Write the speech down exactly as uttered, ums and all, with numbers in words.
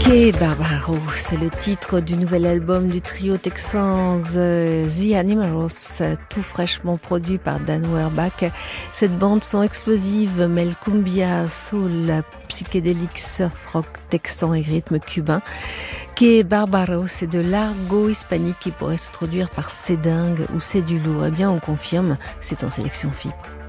Que Barbaro, c'est le titre du nouvel album du trio texan The, The Animals, tout fraîchement produit par Dan Auerbach. Cette bande son explosive mêle cumbia, soul, psychédélique, surf rock texan et rythme cubain. Que Barbaro, c'est de l'argot hispanique qui pourrait se traduire par c'est dingue ou c'est du lourd. Eh bien, on confirme, c'est en sélection F I P.